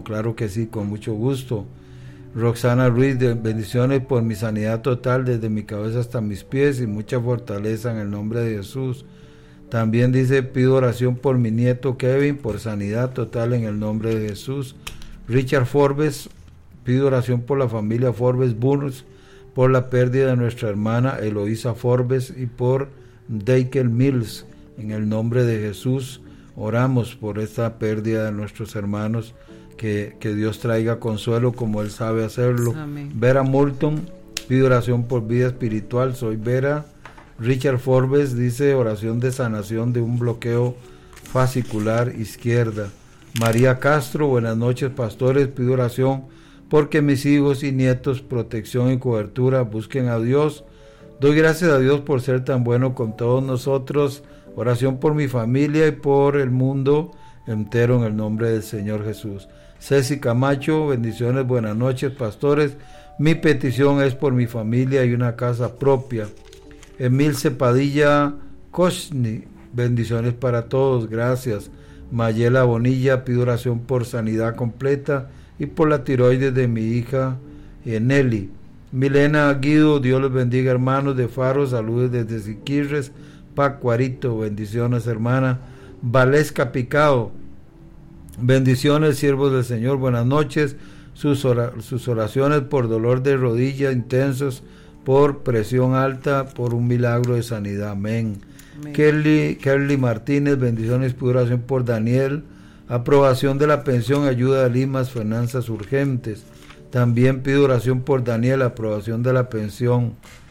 claro que sí, con mucho gusto. Roxana Ruiz, bendiciones por mi sanidad total desde mi cabeza hasta mis pies y mucha fortaleza en el nombre de Jesús. También dice, pido oración por mi nieto Kevin, por sanidad total en el nombre de Jesús. Richard Forbes, pido oración por la familia Forbes Burns, por la pérdida de nuestra hermana Eloísa Forbes y por Deikel Mills. En el nombre de Jesús oramos por esta pérdida de nuestros hermanos, que Dios traiga consuelo como Él sabe hacerlo. Amén. Vera Moulton, pido oración por vida espiritual, soy Vera. Richard Forbes dice oración de sanación de un bloqueo fascicular izquierda. María Castro, buenas noches pastores, pido oración porque mis hijos y nietos, protección y cobertura, busquen a Dios. Doy gracias a Dios por ser tan bueno con todos nosotros. Oración por mi familia y por el mundo entero en el nombre del Señor Jesús. Ceci Camacho, bendiciones, buenas noches pastores. Mi petición es por mi familia y una casa propia. Emil Cepadilla Koshni, bendiciones para todos, gracias. Mayela Bonilla, pido oración por sanidad completa y por la tiroides de mi hija Nelly. Milena Guido, Dios los bendiga hermanos de Faro, saludos desde Siquirres, Pacuarito, bendiciones hermana. Valesca Picado, bendiciones siervos del Señor, buenas noches. Sus oraciones por dolor de rodilla intensos, por presión alta, por un milagro de sanidad, amén. Kelly Martínez, bendiciones, pido oración por Daniel, aprobación de la pensión, ayuda a Limas, finanzas urgentes. También pido oración por Daniel, aprobación de la pensión,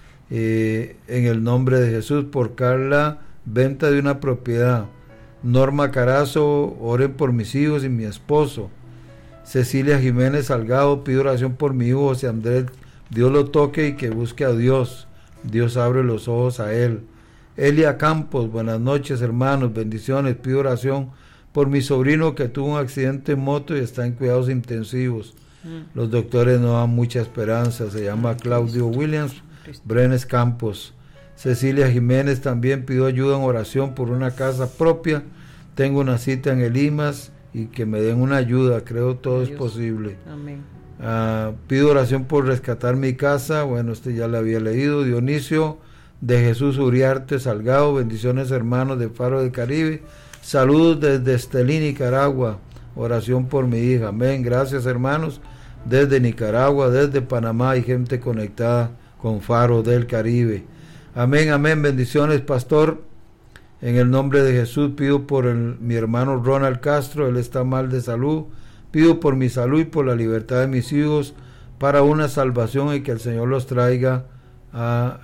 en el nombre de Jesús. Por Carla, venta de una propiedad. Norma Carazo, oren por mis hijos y mi esposo. Cecilia Jiménez Salgado, pido oración por mi hijo José Andrés, Dios lo toque y que busque a Dios, Dios abre los ojos a él. Elia Campos, buenas noches hermanos, bendiciones, pido oración por mi sobrino que tuvo un accidente en moto y está en cuidados intensivos. Los doctores no dan mucha esperanza, se llama Claudio Williams Brenes Campos. Cecilia Jiménez también pido ayuda en oración por una casa propia, tengo una cita en el IMAS y que me den una ayuda, creo todo Dios es posible. Amén. Pido oración por rescatar mi casa, bueno, este ya lo había leído. Dionisio de Jesús Uriarte Salgado, bendiciones hermanos de Faro del Caribe, saludos desde Estelí, Nicaragua, oración por mi hija, amén, gracias hermanos, desde Nicaragua, desde Panamá hay gente conectada con Faro del Caribe, amén, amén, bendiciones pastor, en el nombre de Jesús pido por mi hermano Ronald Castro, él está mal de salud, pido por mi salud y por la libertad de mis hijos para una salvación y que el Señor los traiga a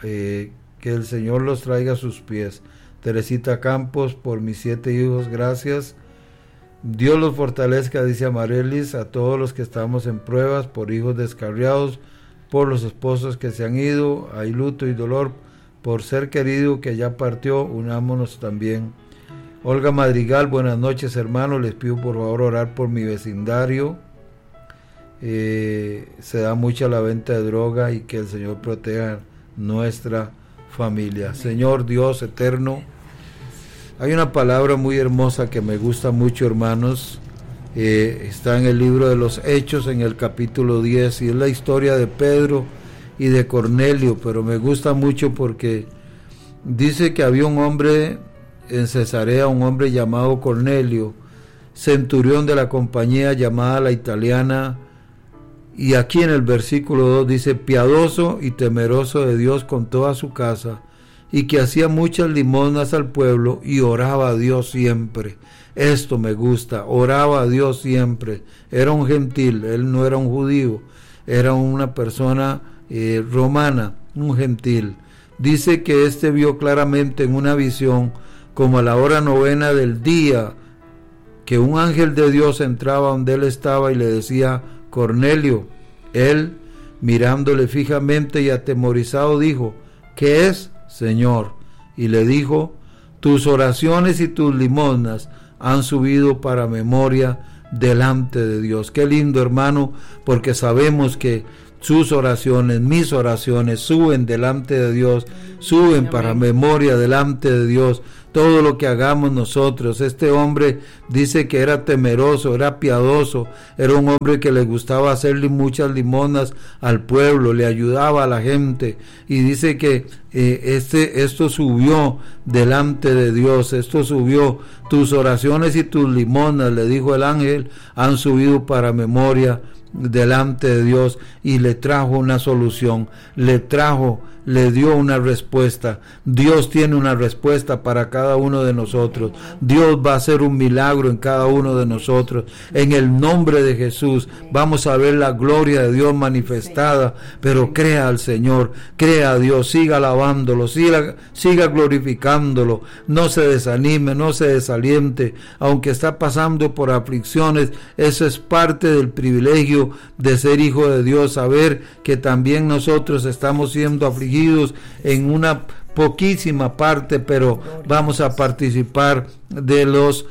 sus pies. Teresita Campos, por mis 7 hijos, gracias. Dios los fortalezca, dice Amarelis, a todos los que estamos en pruebas, por hijos descarriados, por los esposos que se han ido, hay luto y dolor, por ser querido que ya partió, unámonos también. Olga Madrigal, buenas noches hermanos, les pido por favor orar por mi vecindario, se da mucha la venta de droga y que el Señor proteja nuestra familia. Señor Dios eterno, hay una palabra muy hermosa que me gusta mucho hermanos, está en el libro de los Hechos en el capítulo 10 y es la historia de Pedro y de Cornelio, pero me gusta mucho porque dice que había un hombre en Cesarea, un hombre llamado Cornelio, centurión de la compañía llamada la Italiana, y aquí en el versículo 2 dice, piadoso y temeroso de Dios con toda su casa, y que hacía muchas limosnas al pueblo y oraba a Dios siempre. Esto me gusta, oraba a Dios siempre. Era un gentil, él no era un judío, era una persona romana, un gentil. Dice que éste vio claramente en una visión, como a la hora 9 del día, que un ángel de Dios entraba donde él estaba y le decía, Cornelio. Él, mirándole fijamente y atemorizado, dijo, ¿qué es, Señor? Y le dijo, tus oraciones y tus limosnas han subido para memoria delante de Dios. Qué lindo, hermano, porque sabemos que sus oraciones, mis oraciones, suben delante de Dios, suben para memoria delante de Dios, todo lo que hagamos nosotros. Este hombre dice que era temeroso, era piadoso, era un hombre que le gustaba hacerle muchas limonas al pueblo, le ayudaba a la gente, y dice que esto subió delante de Dios, esto subió, tus oraciones y tus limonas, le dijo el ángel, han subido para memoria delante de Dios, y le trajo una solución, le dio una respuesta. Dios tiene una respuesta para cada uno de nosotros. Dios va a hacer un milagro en cada uno de nosotros. En el nombre de Jesús vamos a ver la gloria de Dios manifestada, pero crea al Señor, crea a Dios, siga alabándolo, siga glorificándolo, no se desanime, no se desaliente, aunque está pasando por aflicciones. Eso es parte del privilegio de ser hijo de Dios, saber que también nosotros estamos siendo afligidos en una poquísima parte, pero vamos a participar de los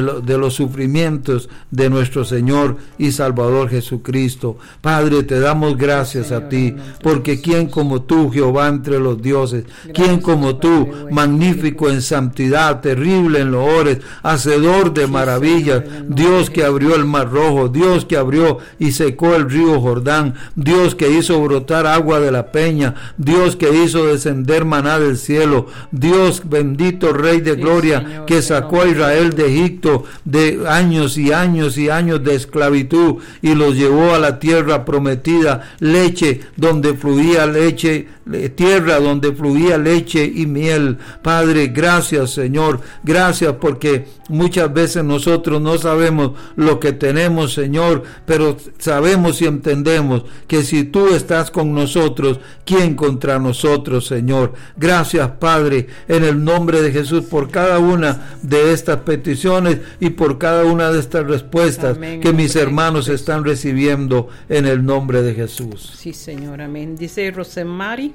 sufrimientos de nuestro Señor y Salvador Jesucristo. Padre, te damos gracias a ti, porque ¿quién como tú, Jehová entre los dioses? ¿Quién como tú, magnífico en santidad, terrible en loores, hacedor de maravillas? Dios que abrió el mar rojo, Dios que abrió y secó el río Jordán, Dios que hizo brotar agua de la peña, Dios que hizo descender maná del cielo, Dios bendito, Rey de gloria, que sacó a Israel de Egipto, de años y años y años de esclavitud, y los llevó a la tierra prometida, leche donde fluía leche, tierra donde fluía leche y miel. Padre, gracias, Señor, gracias, porque muchas veces nosotros no sabemos lo que tenemos, Señor, pero sabemos y entendemos que si tú estás con nosotros, ¿quién contra nosotros, Señor? Gracias, Padre, en el nombre de Jesús, por cada una de estas peticiones y por cada una de estas respuestas. Amén, que mis hermanos están recibiendo en el nombre de Jesús. Sí, Señor, amén. Dice Rosemary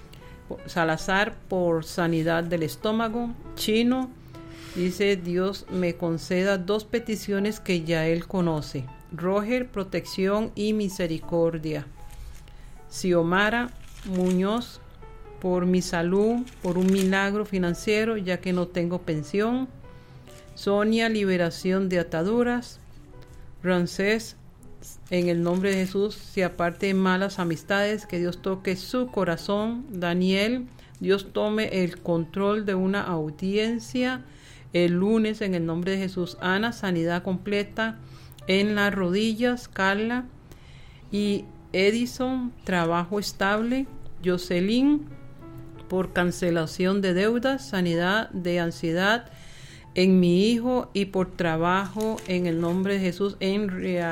Salazar por sanidad del estómago. Chino dice: Dios me conceda 2 peticiones que ya Él conoce. Roger, protección y misericordia. Xiomara Muñoz, por mi salud, por un milagro financiero, ya que no tengo pensión. Sonia, liberación de ataduras. Rancés, en el nombre de Jesús, se aparte de malas amistades, que Dios toque su corazón. Daniel, Dios tome el control de una audiencia el lunes en el nombre de Jesús. Ana, sanidad completa en las rodillas. Carla y Edison, trabajo estable. Jocelyn, por cancelación de deudas, sanidad de ansiedad en mi hijo y por trabajo en el nombre de Jesús en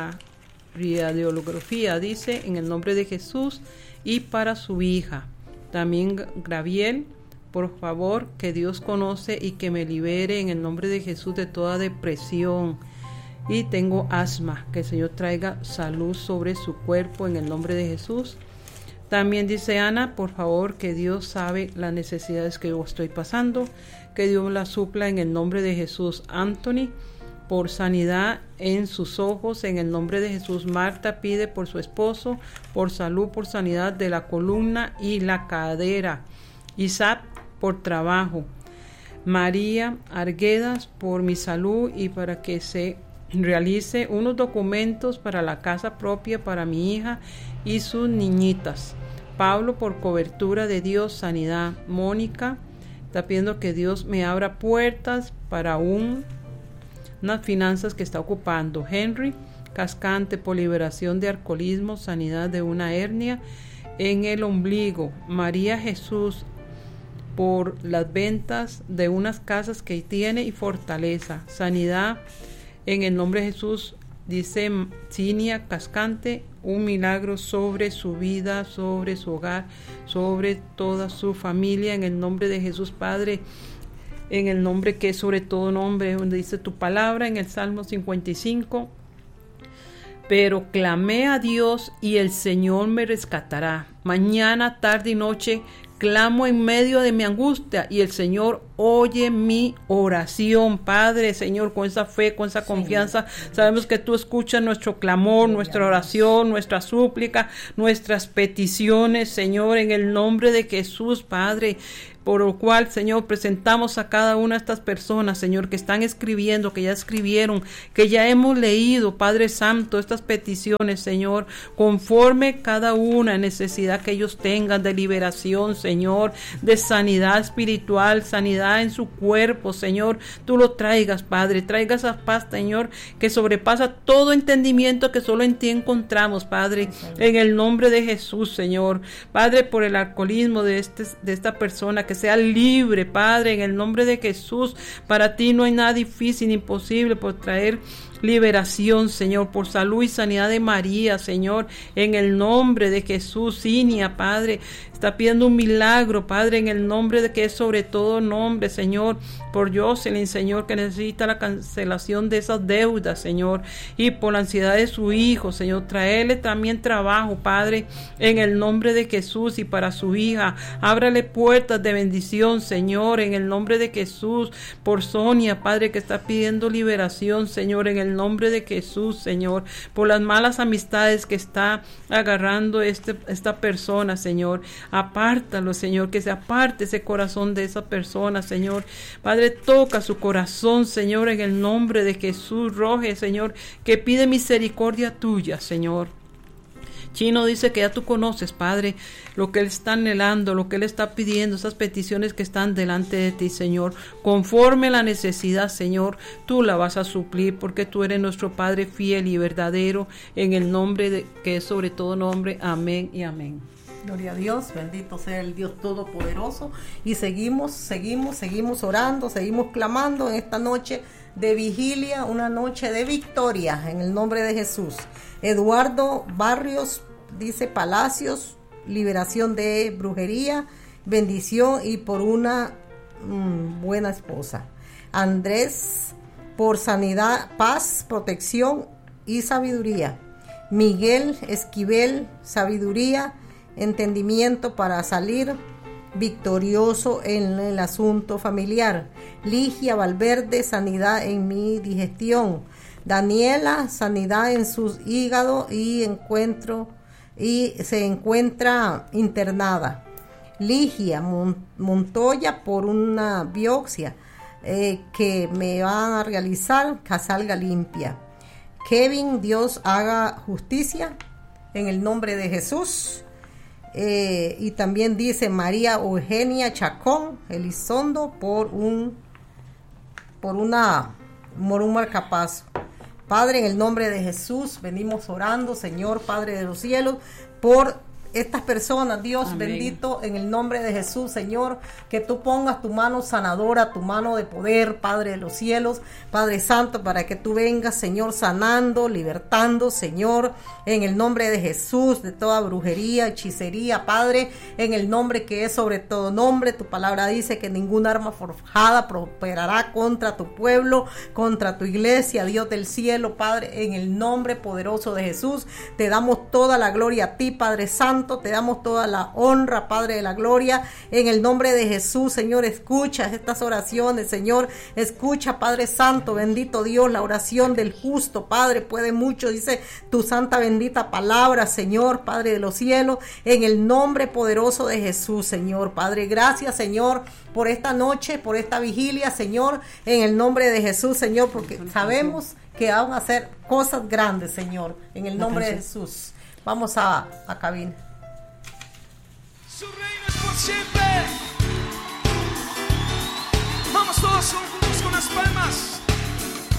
radiografía, dice, en el nombre de Jesús, y para su hija. También Graviel, por favor, que Dios conoce y que me libere en el nombre de Jesús de toda depresión. Y tengo asma, que el Señor traiga salud sobre su cuerpo en el nombre de Jesús. También dice Ana, por favor, que Dios sabe las necesidades que yo estoy pasando, que Dios las supla en el nombre de Jesús. Anthony, por sanidad en sus ojos, en el nombre de Jesús. Marta pide por su esposo, por salud, por sanidad de la columna y la cadera. Isaac, por trabajo. María Arguedas, por mi salud y para que se realice unos documentos para la casa propia para mi hija y sus niñitas. Pablo, por cobertura de Dios, sanidad. Mónica está pidiendo que Dios me abra puertas para unas finanzas que está ocupando. Henry Cascante, por liberación de alcoholismo, sanidad de una hernia en el ombligo. María Jesús, por las ventas de unas casas que tiene y fortaleza. Sanidad en el nombre de Jesús, dice Cinia Cascante, un milagro sobre su vida, sobre su hogar, sobre toda su familia, en el nombre de Jesús, Padre, en el nombre que es sobre todo nombre, donde dice tu palabra en el Salmo 55. Pero clamé a Dios y el Señor me rescatará. Mañana, tarde y noche clamo en medio de mi angustia y el Señor oye mi oración, Padre, Señor, con esa fe, con esa confianza. Sabemos que tú escuchas nuestro clamor, nuestra oración, nuestra súplica, nuestras peticiones, Señor, en el nombre de Jesús, Padre. Por lo cual, Señor, presentamos a cada una de estas personas, Señor, que están escribiendo, que ya escribieron, que ya hemos leído, Padre Santo, estas peticiones, Señor, conforme cada una necesidad que ellos tengan de liberación, Señor, de sanidad espiritual, sanidad en su cuerpo, Señor, tú lo traigas, Padre, traiga esa paz, Señor, que sobrepasa todo entendimiento que solo en ti encontramos, Padre, en el nombre de Jesús, Señor. Padre, por el alcoholismo de esta persona, que sea libre, Padre, en el nombre de Jesús. Para ti no hay nada difícil ni imposible por traer liberación, Señor, por salud y sanidad de María, Señor, en el nombre de Jesús. Inia, Padre, está pidiendo un milagro, Padre, en el nombre de que es sobre todo nombre, Señor, por Jocelyn, Señor, que necesita la cancelación de esas deudas, Señor, y por la ansiedad de su hijo, Señor, traerle también trabajo, Padre, en el nombre de Jesús, y para su hija, ábrale puertas de bendición, Señor, en el nombre de Jesús, por Sonia, Padre, que está pidiendo liberación, Señor, en el nombre de Jesús, Señor, por las malas amistades que está agarrando esta persona, Señor, apártalo, Señor, que se aparte ese corazón de esa persona, Señor. Padre, toca su corazón, Señor, en el nombre de Jesús. Roge, Señor, que pide misericordia tuya, Señor. Chino dice que ya tú conoces, Padre, lo que él está anhelando, lo que él está pidiendo, esas peticiones que están delante de ti, Señor. Conforme la necesidad, Señor, tú la vas a suplir, porque tú eres nuestro Padre fiel y verdadero, en el nombre de que es sobre todo nombre. Amén y amén. Gloria a Dios, bendito sea el Dios Todopoderoso. Y seguimos orando, seguimos clamando en esta noche de vigilia, una noche de victoria, en el nombre de Jesús. Eduardo Barrios dice Palacios, liberación de brujería, bendición y por una buena esposa. Andrés, por sanidad, paz, protección y sabiduría. Miguel Esquivel, sabiduría, entendimiento para salir victorioso en el asunto familiar. Ligia Valverde, sanidad en mi digestión. Daniela, sanidad en su hígado y se encuentra internada. Ligia Montoya, por una biopsia que me van a realizar, que salga limpia. Kevin, Dios haga justicia en el nombre de Jesús. Y también dice María Eugenia Chacón Elizondo por un marcapaso. Padre, en el nombre de Jesús venimos orando, Señor, Padre de los cielos, por estas personas, Dios. Amén. Bendito, en el nombre de Jesús, Señor, que tú pongas tu mano sanadora, tu mano de poder, Padre de los cielos, Padre Santo, para que tú vengas, Señor, sanando, libertando, Señor, en el nombre de Jesús, de toda brujería, hechicería, Padre, en el nombre que es sobre todo nombre. Tu palabra dice que ninguna arma forjada prosperará contra tu pueblo, contra tu iglesia, Dios del cielo, Padre, en el nombre poderoso de Jesús, te damos toda la gloria a ti, Padre Santo. Te damos toda la honra, Padre de la gloria, en el nombre de Jesús, Señor. Escucha estas oraciones, Señor, escucha, Padre Santo, bendito Dios, la oración del justo, Padre, puede mucho, dice tu santa bendita palabra, Señor, Padre de los cielos, en el nombre poderoso de Jesús, Señor, Padre. Gracias, Señor, por esta noche, por esta vigilia, Señor, en el nombre de Jesús, Señor, porque sabemos que van a hacer cosas grandes, Señor, en el nombre de Jesús. Vamos a cabina. Su reino es por siempre. Vamos todos juntos con las palmas.